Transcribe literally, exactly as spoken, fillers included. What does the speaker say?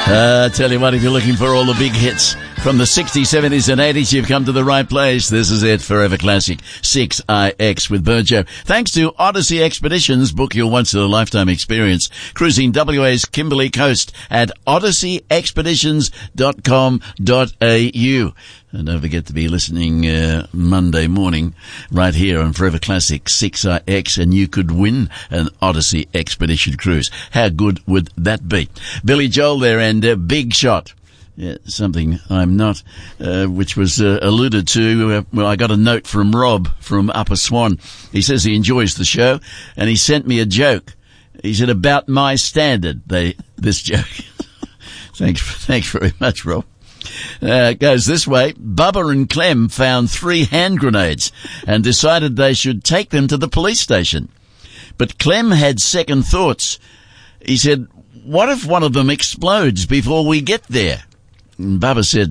Uh, tell you what, if you're looking for all the big hits from the sixties, seventies and eighties, you've come to the right place. This is it, Forever Classic six I X with Burjo. Thanks to Odyssey Expeditions. Book your once-in-a-lifetime experience cruising W A's Kimberley Coast at odyssey expeditions dot com dot a u. And don't forget to be listening uh, Monday morning right here on Forever Classic six I X, and you could win an Odyssey Expedition cruise. How good would that be? Billy Joel there and uh, Big Shot. Yeah, something I'm not, uh, which was uh, alluded to. Uh, well, I got a note from Rob from Upper Swan. He says he enjoys the show, and he sent me a joke. He said, about my standard, they this joke. thanks, thanks very much, Rob. Uh, it goes this way. Bubba and Clem found three hand grenades and decided they should take them to the police station. But Clem had second thoughts. He said, what if one of them explodes before we get there? And Bubba said,